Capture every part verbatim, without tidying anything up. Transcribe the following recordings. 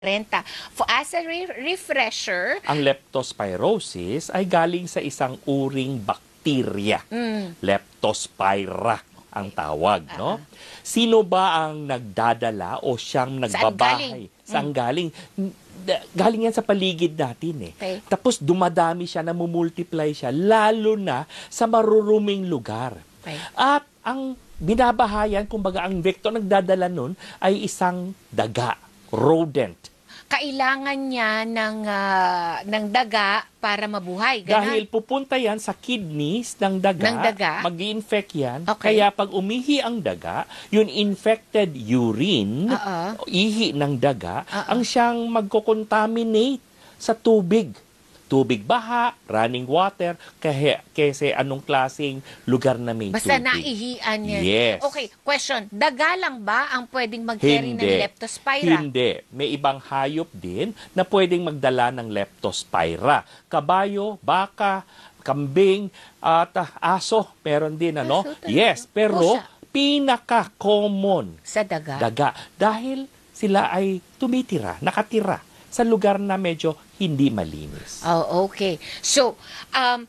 renta. For, as a re- refresher, Ang leptospirosis ay galing sa isang uring bakterya. mm, Leptospira ang tawag, no? Sino ba ang nagdadala o siyang Saan nagbabahay? galing? Saan galing? Da- Galing yan sa paligid natin eh. Okay. Tapos dumadami siya, namumultiply siya, lalo na sa maruruming lugar. Okay. At ang binabahayan, kumbaga ang vector nagdadala nun ay isang daga, rodent. kailangan niya ng, ah, ng daga para mabuhay. Ganon. Dahil pupunta yan sa kidneys ng daga, Ng daga? mag-i-infect yan. Okay. Kaya pag umihi ang daga, yung infected urine, Oo. ihi ng daga, Oo. ang siyang magkocontaminate sa tubig. Tubig baha, running water, kaya, kasi anong klaseng lugar na may Basta tubig. naihian niya. Yes. Okay, question. Daga lang ba ang pwedeng mag-carry ng Hindi. leptospira? Hindi. May ibang hayop din na pwedeng magdala ng leptospira. Kabayo, baka, kambing, at ah, aso, meron din, ano? Aso talaga? Yes, pero Pusa? pinaka-common Sa daga? daga. Dahil sila ay tumitira, nakatira sa lugar na medyo hindi malinis. Oh, okay. So, um,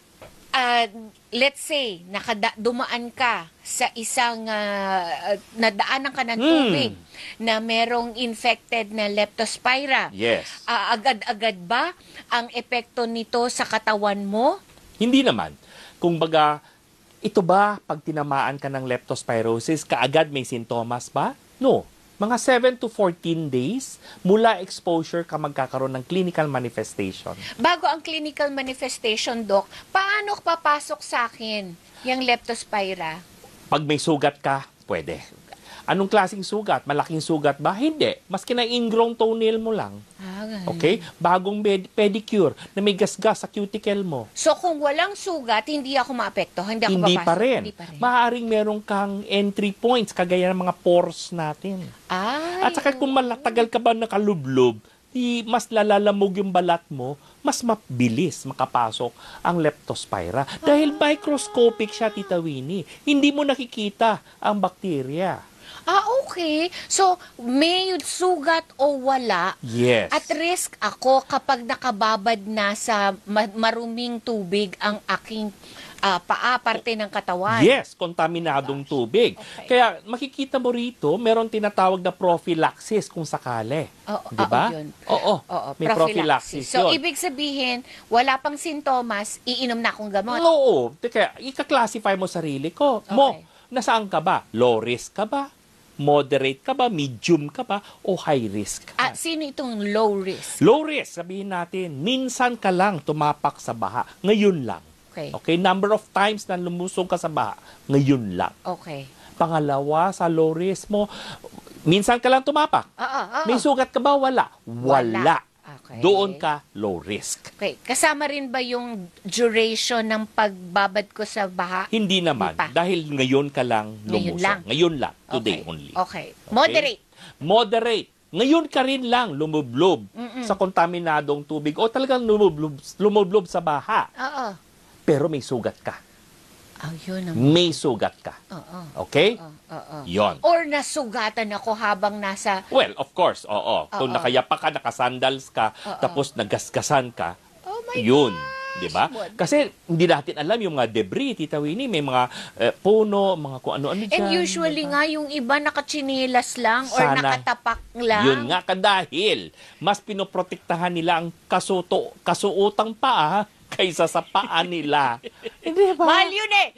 uh, let's say, nakada- dumaan ka sa isang, uh, nadaanan ka ng Hmm. tubig na merong infected na leptospira. Yes. Ah, agad-agad ba ang epekto nito sa katawan mo? Hindi naman. Kung baga, ito ba, pag tinamaan ka ng leptospirosis, kaagad may sintomas ba? No. Mga seven to fourteen days mula exposure ka magkakaroon ng clinical manifestation. Bago ang clinical manifestation, Doc, paano papasok sa akin yung leptospira? Pag may sugat ka, pwede. Anong klaseng sugat? Malaking sugat ba? Hindi. Maski na ingrown toenail mo lang. Ah, ganun. Okay? Bagong med- pedicure na may gasgas sa cuticle mo. So, kung walang sugat, hindi ako maapekto, hindi ako Hindi papasok. pa rin. Hindi pa rin. Maaaring meron kang entry points kagaya ng mga pores natin. Ay, At saka kung malatagal ka ba nakalublob, di mas lalalamog yung balat mo, mas mabilis makapasok ang leptospira. Dahil microscopic siya, Tita Winnie. Hindi mo nakikita ang bakterya. Ah, okay. So, may sugat o wala, Yes. at risk ako kapag nakababad na sa ma- maruming tubig ang aking ah, paa, parte ng katawan. Yes, kontaminadong tubig. Okay. Kaya makikita mo rito, meron tinatawag na prophylaxis kung sakali. Oo, Di ba? oo, yun. Oo, Oo, may prophylaxis So, yun. ibig sabihin, wala pang sintomas, iinom na akong gamot. Oo. Kaya ika-classify mo sarili ko. Mo, Okay. nasaan ka ba? Low risk ka ba? Moderate ka ba? Medium ka ba? O high risk ka? Ah, sino itong low risk? Low risk, sabihin natin, minsan ka lang tumapak sa baha. Ngayon lang. Okay. Okay? Number of times na lumusong ka sa baha. Ngayon lang. Okay. Pangalawa, sa low risk mo, minsan ka lang tumapak. Oo, oo. May sugat ka ba? Wala. Wala. Okay. Doon ka low risk. Okay. Kasama rin ba yung duration ng pagbabad ko sa baha? Hindi naman. Hindi pa. Dahil ngayon ka lang Ngayon lumusong. lang. Ngayon lang. Today Okay. only. Okay. Moderate. Moderate. Ngayon ka rin lang lumublob sa kontaminadong tubig o talagang lumublob, lumublob sa baha. Oo. Pero may sugat ka. Ah, yun ang... May sugat ka. Oo. Okay? Oo. Oo. Yon. Or nasugatan ako habang nasa... Well, of course, oo. Kung Oo. nakayapa ka, nakasandals ka, Oo. tapos nagasgasan ka, Oh my yun. gosh, Di ba? what? Kasi hindi natin alam yung mga debris, Tita Winnie, may mga eh, puno, mga kung ano-ano dyan. And usually di ba? nga, yung iba nakachinelas lang or Sana. nakatapak lang. Yun nga kadahil mas pinoprotektahan nila ang kasuto, kasuotang paa kaysa sa paa nila. Hindi ba? Mahal yun eh!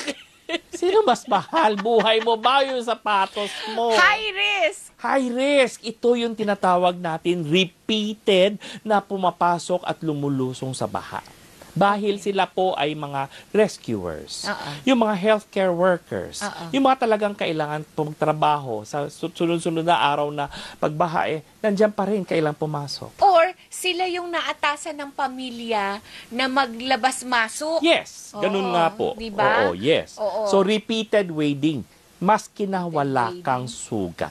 Sino mas mahal? Buhay mo ba yung sapatos mo? High risk! High risk. Ito yung tinatawag natin repeated na pumapasok at lumulusong sa baha. Dahil sila po ay mga rescuers. Oo. Yung mga healthcare workers. Oo. Yung mga talagang kailangan magtrabaho sa su- sunod-sunod na araw na pagbaha, eh, nandyan pa rin kailang pumasok. Or sila yung naatasan ng pamilya na maglabas-masok. Yes, ganun Oo, nga po. di ba? Oo, yes. Oo. So, repeated wading. Maski na wala wading. kang sugat.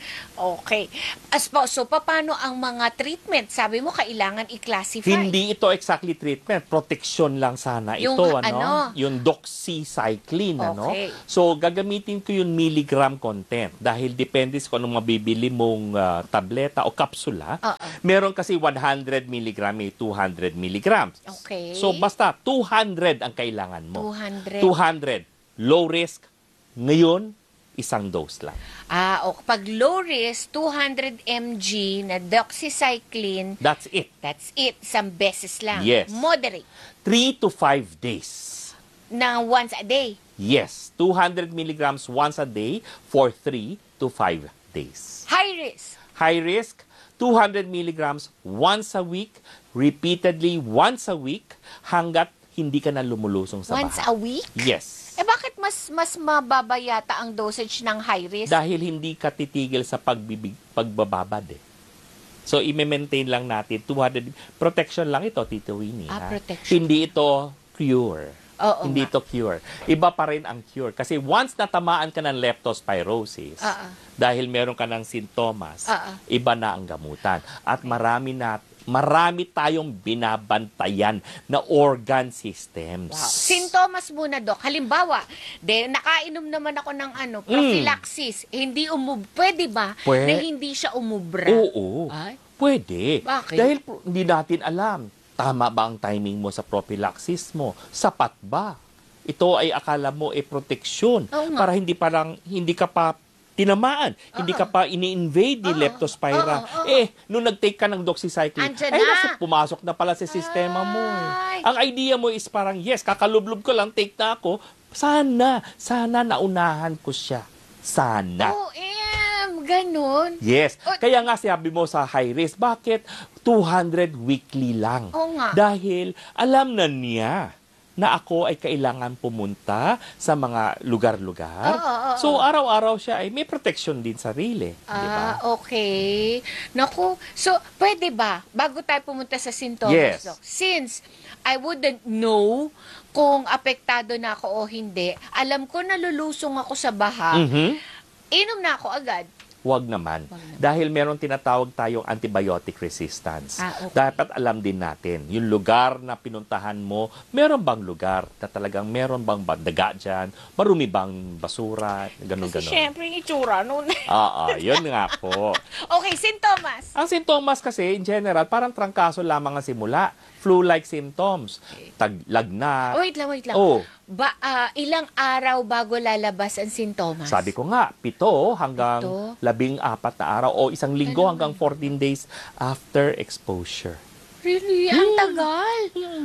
Okay. As po, so paano ang mga treatment? Sabi mo, kailangan i-classify. Hindi ito exactly treatment, protection lang sana Yung ito, ano? ano? Yung doxycycline, ano? Okay. So, gagamitin ko yung milligram content dahil depende sa kung anong mabibili mong ah, tableta o kapsula. Oo. Meron kasi one hundred milligram, may two hundred milligrams. Okay. So, basta two hundred ang kailangan mo. two hundred. two hundred. Low risk. Ngayon, isang dose lang. Ah, o pag low risk, two hundred milligrams na doxycycline, That's it. that's it. Isang beses lang. Yes. Moderate. Three to five days. Na once a day. Yes, two hundred milligrams once a day for three to five days. High risk. High risk, two hundred milligrams once a week, repeatedly once a week, hanggat hindi ka na lumulusong sa Once baha. a week? Yes. Eh bakit mas mas mababa yata ang dosage ng high risk? Dahil hindi ka titigil sa pagbibig, pagbababad eh. So, i-maintain lang natin two hundred. Protection lang ito, Tito Winnie. Ah, ha? protection. Hindi ito cure. Oo Hindi nga. ito cure. Iba pa rin ang cure. Kasi once natamaan ka ng leptospirosis, Oo. dahil meron ka ng sintomas, Oo. iba na ang gamutan. At marami na marami tayong binabantayan na organ systems. Wow. Sintomas muna, Dok. Halimbawa, de, nakainom naman ako ng ano, prophylaxis. Hindi umub... Pwede ba Pwe- na hindi siya umubra? Oo. Ay? Pwede. Bakit? Dahil pro- hindi natin alam, tama ba ang timing mo sa prophylaxis mo? Sapat ba? Ito ay akala mo ay proteksyon Oo nga. para hindi parang hindi ka pa tinamaan, hindi ka pa ini-invade ni Oo. leptospira. Oo, oo. Eh, nung nag-take ka ng doxycycline, Andyan ay na. nasa, pumasok na pala sa sistema mo. Ay. Eh. Ang idea mo is parang, yes, kakalublob ko lang, take na ako. Sana, sana naunahan ko siya. Sana. O M, ganun. Yes. O- Kaya nga sabi mo sa high risk, bakit two hundred weekly lang? Oo nga. Dahil alam na niya na ako ay kailangan pumunta sa mga lugar-lugar. Oo, oo, oo. So, araw-araw siya ay may protection din sarili. Di ba? Ah, okay. Naku, so pwede ba, bago tayo pumunta sa sintomas, Yes. Doc, since I wouldn't know kung apektado na ako o hindi, alam ko nalulusong ako sa baha, Mhm. inom na ako agad. Huwag naman. Huwag naman. Dahil meron tinatawag tayong antibiotic resistance. Ah, okay. Dapat alam din natin, yung lugar na pinuntahan mo, meron bang lugar na talagang meron bang ba- daga dyan, marumi bang basura, ganun Kasi ganon. syempre yung itsura nun. Oo, yun nga po. Okay, sintomas. Ang sintomas kasi, in general, parang trangkaso lamang ang simula. Flu-like symptoms. Taglagnat. Wait lang, wait lang. Oh, Ba, ah, ilang araw bago lalabas ang sintomas? sabi ko nga, pito hanggang Pito? labing apat na araw o isang linggo Ano? hanggang fourteen days after exposure. Really? Ang tagal.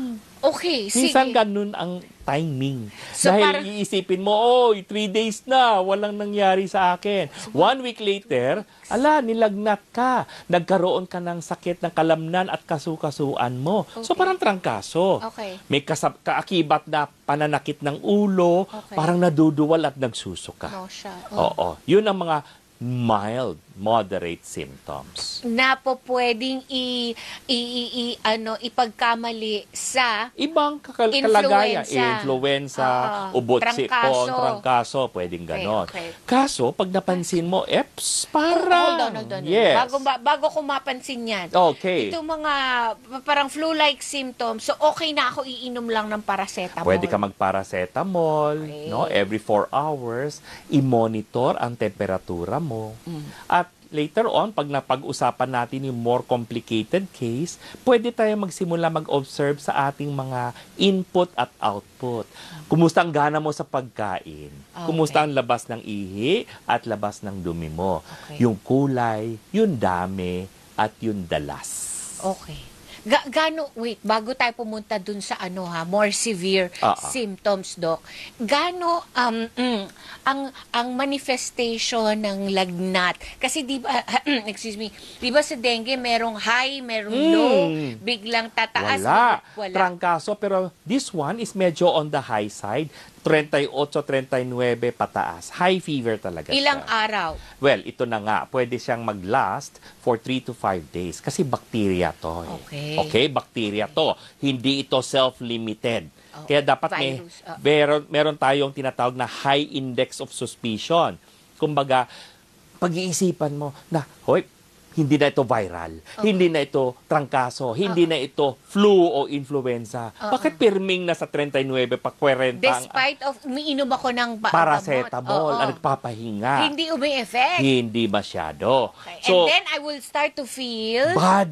Okay, Minsan sige. ganun ang timing. So, Dahil parang- iisipin mo, oh, three days na, walang nangyari sa akin. One week later, ala, nilagnat ka. Nagkaroon ka ng sakit ng kalamnan at kasukasuan mo. So Okay. parang trangkaso. Okay. May kasab- kaakibat na pananakit ng ulo, Okay. parang naduduwal at nagsusuka. No siya. Oh. Oo. Yun ang mga mild, moderate symptoms. Na po pwedeng i, i, i, i- ano, ipagkamali sa Ibang kakal- Influenza. kalagayan, influenza, Oo. ubot Trangkaso. sipon, trangkaso, pwedeng ganon. Okay, okay. Kaso, pag napansin mo, eps, Oh, parang, hold on, hold on. yes. Bago, ba- bago ko mapansin yan. Okay. Ito mga parang flu-like symptoms. So, okay na ako iinom lang ng paracetamol. Pwede ka magparacetamol, Okay. no? Every four hours, i-monitor ang temperatura mo. Mm. At later on, pag napag-usapan natin yung more complicated case, pwede tayo magsimula mag-observe sa ating mga input at output. Kumusta ang gana mo sa pagkain? Okay. Kumusta ang labas ng ihi at labas ng dumi mo? Okay. Yung kulay, yung dami, at yung dalas. Okay. Ga- gano, wait, bago tayo pumunta dun sa ano ha, more severe Ah, ah. symptoms, Doc. Gano um, mm, ang ang manifestation ng lagnat? Kasi di ba, excuse me, di ba sa dengue merong high, merong Mm. low, biglang tataas, Wala. biglang wala. Trangkaso, pero this one is medyo on the high side. thirty-eight, thirty-nine pataas. High fever talaga Ilang siya. araw? Well, ito na nga. Pwede siyang mag-last for three to five days. Kasi bacteria to. Eh. Okay. Okay, bacteria to. Hindi ito self-limited. Oh, Kaya dapat may, virus. Oh. meron, meron tayong tinatawag na high index of suspicion. Kumbaga, pag-iisipan mo na, hoy, hindi na ito viral, hindi na ito trangkaso, hindi na ito flu o influenza. Bakit pirming na sa thirty-nine pa forty ang Despite of, umiinom ako ng ba- paracetamol, gamot. Oo. ang nagpapahinga? Hindi umi-effect. Hindi masyado. Okay. So, And then I will start to feel bad